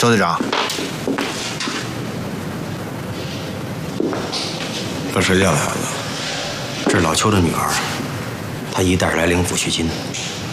周队长， 这谁家的孩子？ 这是老邱的女儿，她姨带着来领抚恤金的。